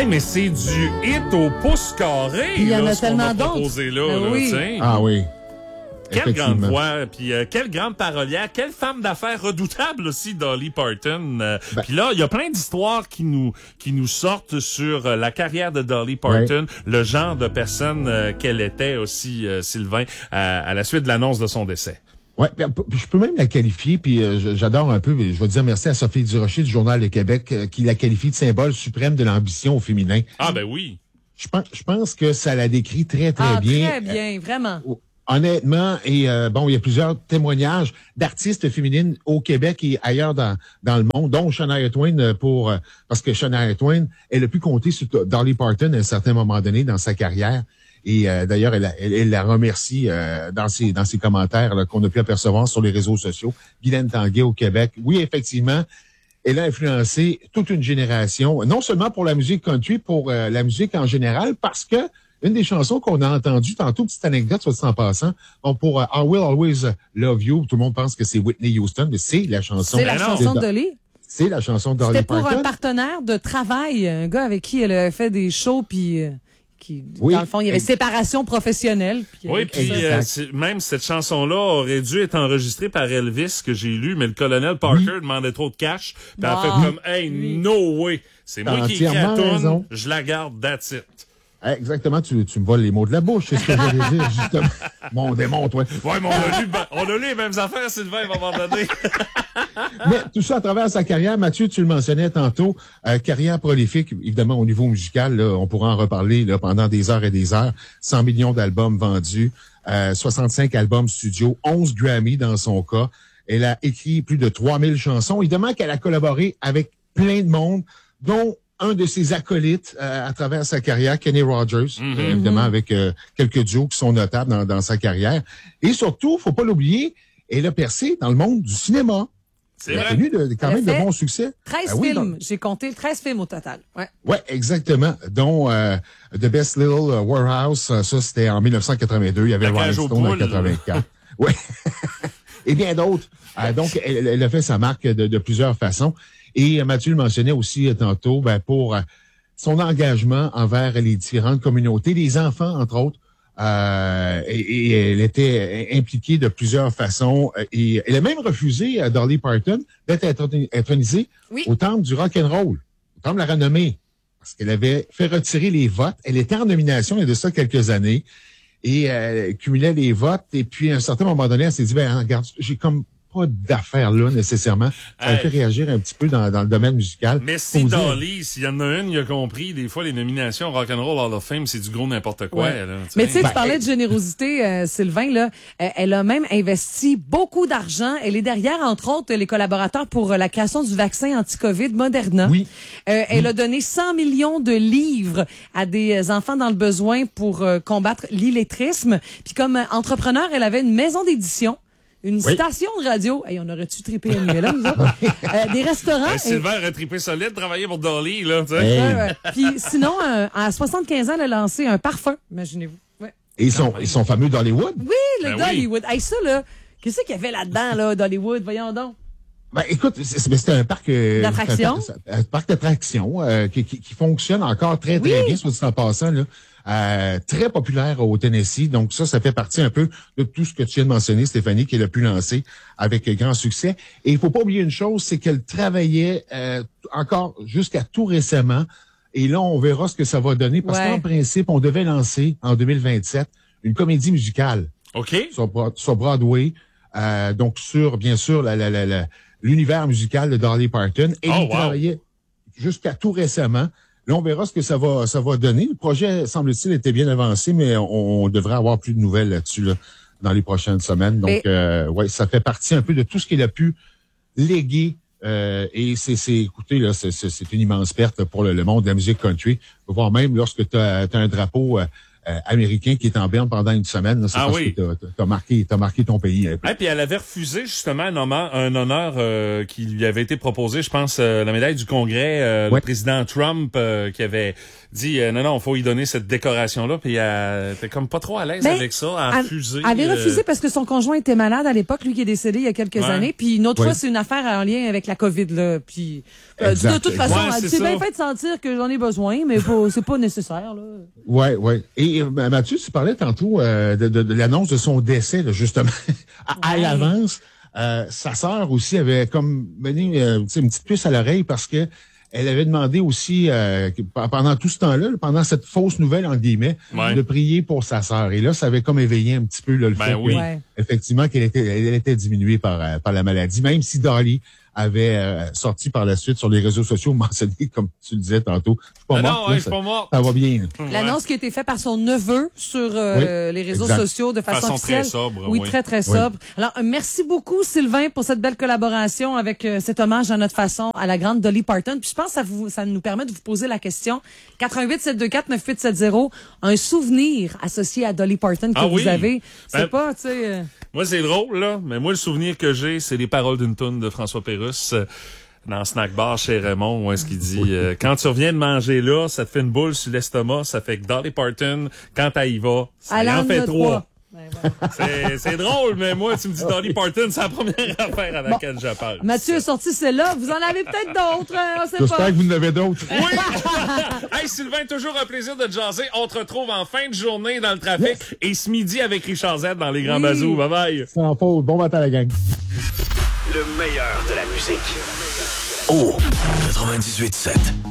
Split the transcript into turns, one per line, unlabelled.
Hey, mais c'est du hit au pouce carré.
Il y en
là,
a
ce qu'on
tellement
a
d'autres.
proposé là,
Ben oui.
t'sais.
Ah oui.
Quelle grande voix, puis quelle grande parolière, quelle femme d'affaires redoutable aussi, Dolly Parton. Puis là, il y a plein d'histoires qui nous sortent sur la carrière de Dolly Parton, le genre de personne qu'elle était aussi, Sylvain, à la suite de l'annonce de son décès.
Ouais, je peux même la qualifier, puis j'adore un peu, je vais dire merci à Sophie Durocher du Journal de Québec, qui la qualifie de symbole suprême de l'ambition au féminin.
Ah ben oui.
Je pense que ça la décrit très bien.
Très bien, vraiment.
Honnêtement, et bon, il y a plusieurs témoignages d'artistes féminines au Québec et ailleurs dans le monde, dont Shania Twain parce que Shania Twain, elle a pu compter sur Dolly Parton à un certain moment donné dans sa carrière. Et d'ailleurs, elle la remercie dans ses commentaires là, qu'on a pu apercevoir sur les réseaux sociaux. Guylaine Tanguay au Québec. Oui, effectivement, elle a influencé toute une génération, non seulement pour la musique country, pour la musique en général, parce que une des chansons qu'on a entendues, tantôt, petite anecdote, soit dit en passant, pour I Will Always Love You, tout le monde pense que c'est Whitney Houston, mais c'est la chanson.
C'est la chanson de Dolly?
C'est la chanson de Dolly
C'était
Parton.
pour un partenaire de travail, un gars avec qui elle a fait des shows, puis
oui,
dans le fond, il y avait séparation professionnelle.
Oui, puis même cette chanson-là aurait dû être enregistrée par Elvis, que j'ai lu, mais le colonel Parker demandait trop de cash. Puis elle a fait comme, hey, no way, c'est moi qui écris la toune, je la garde, that's it.
Exactement, tu me voles les mots de la bouche, c'est ce que j'allais dire, justement. Mon démon, toi.
Ouais, mais on a lu les mêmes affaires, Sylvain, à un moment donné.
Mais tout ça à travers sa carrière, Mathieu, tu le mentionnais tantôt, carrière prolifique, évidemment, au niveau musical, là, on pourra en reparler là, pendant des heures et des heures. 100 millions d'albums vendus, 65 albums studio, 11 Grammy dans son cas. Elle a écrit plus de 3000 chansons. Évidemment qu'elle a collaboré avec plein de monde, dont un de ses acolytes à travers sa carrière, Kenny Rogers, évidemment avec quelques duos qui sont notables dans sa carrière. Et surtout, faut pas l'oublier, elle a percé dans le monde du cinéma.
C'est vrai.
Elle a connu quand même de bons succès.
13 films. J'ai compté 13 films au total.
Ouais, exactement. Dont The Best Little Warehouse, ça c'était en 1982. Il y avait Rolling Stone en 84. Ouais. Et bien d'autres. Donc, elle a fait sa marque de plusieurs façons. Et Mathieu le mentionnait aussi tantôt, pour son engagement envers les différentes communautés, les enfants, entre autres. Et elle était impliquée de plusieurs façons. Et elle a même refusé, Dolly Parton, d'être intronisée au temple du rock'n'roll, au temple de la renommée, parce qu'elle avait fait retirer les votes. Elle était en nomination il y a de ça quelques années. Et elle cumulait les votes. Et puis, à un certain moment donné, elle s'est dit, regarde, j'ai comme pas d'affaires là, nécessairement. Ça a fait réagir un petit peu dans le domaine musical.
Mais si Dolly, s'il y en a une, il a compris, des fois, les nominations Rock'n'Roll Hall of Fame, c'est du gros n'importe quoi.
Ouais.
Là,
mais tu sais, tu parlais de générosité, Sylvain, là. Elle a même investi beaucoup d'argent. Elle est derrière, entre autres, les collaborateurs pour la création du vaccin anti-COVID Moderna.
Oui.
Elle a donné 100 millions de livres à des enfants dans le besoin pour combattre l'illettrisme. Puis comme entrepreneur, elle avait une maison d'édition. Une station de radio. Hey, on aurait-tu trippé à là, nous autres? Des restaurants.
Sylvain aurait trippé solide, travailler pour Dolly, là, tu sais.
Puis sinon, à 75 ans, elle a lancé un parfum, imaginez-vous. Ouais.
Et ils sont fameux d'Hollywood?
Oui, le Dollywood. Hey, ça, là, qu'est-ce qu'il y avait là-dedans, là, d'Hollywood? Voyons donc.
Écoute, c'était un parc
d'attraction.
Un parc d'attraction qui fonctionne encore très bien, soit dit en passant, là. Très populaire au Tennessee. Donc ça fait partie un peu de tout ce que tu viens de mentionner, Stéphanie, qu'elle a pu lancer avec grand succès. Et il faut pas oublier une chose, c'est qu'elle travaillait encore jusqu'à tout récemment. Et là, on verra ce que ça va donner. Parce qu'en principe, on devait lancer en 2027 une comédie musicale.
OK.
Sur Broadway. Donc sur, bien sûr, l'univers musical de Dolly Parton. Et il travaillait jusqu'à tout récemment. Là, on verra ce que ça va donner. Le projet, semble-t-il, était bien avancé, mais on devrait avoir plus de nouvelles là-dessus là, dans les prochaines semaines. Donc, ça fait partie un peu de tout ce qu'il a pu léguer. Et écoutez, là, c'est une immense perte pour le monde de la musique country. On peut voir même lorsque tu as un drapeau américain qui est en berne pendant une semaine. Là, c'est parce que t'as marqué ton pays.
Et puis elle avait refusé justement un honneur qui lui avait été proposé, je pense, la médaille du Congrès, le président Trump qui avait dit non, faut y donner cette décoration-là, puis elle était comme pas trop à l'aise avec ça, à refuser.
Elle avait refusé parce que son conjoint était malade à l'époque, lui qui est décédé il y a quelques années, puis une autre fois, c'est une affaire en lien avec la COVID, là, puis de toute façon, c'est bien fait de sentir que j'en ai besoin, mais c'est pas nécessaire, là.
Ouais. Et Mathieu, tu parlais tantôt de l'annonce de son décès, là, justement, à l'avance. Sa sœur aussi avait comme mené une petite puce à l'oreille parce que elle avait demandé aussi, pendant tout ce temps-là, pendant cette fausse nouvelle, entre guillemets, de prier pour sa sœur. Et là, ça avait comme éveillé un petit peu là, le fait effectivement qu'elle était diminuée par la maladie, même si Dolly avait sorti par la suite sur les réseaux sociaux mentionné, comme tu le disais tantôt. Je suis pas mort. Ça va bien.
L'annonce qui a été faite par son neveu sur les réseaux sociaux de façon officielle.
Très sobre.
Oui, très sobre. Alors, merci beaucoup, Sylvain, pour cette belle collaboration avec cet hommage à notre façon à la grande Dolly Parton. Puis je pense que ça nous permet de vous poser la question. 88-724-9870, un souvenir associé à Dolly Parton que vous avez. C'est pas, tu sais...
Moi, c'est drôle, là, mais moi, le souvenir que j'ai, c'est les paroles d'une toune de François Pérusse dans Snack Bar chez Raymond, où est-ce qu'il dit quand tu reviens de manger là, ça te fait une boule sur l'estomac, ça fait que Dolly Parton, quand elle y va, ça en fait 3. C'est drôle, mais moi, tu me dis Dolly Parton, c'est la première affaire à laquelle je parle.
Mathieu a sorti celle-là. Vous en avez peut-être d'autres.
J'espère que vous en avez d'autres.
Oui! Hey, Sylvain, toujours un plaisir de te jaser. On te retrouve en fin de journée dans le trafic et ce midi avec Richard Z dans Les Grands Bazous. Bye bye.
Sans faute. Bon matin, la gang.
Le meilleur de la musique. Oh, 98.7.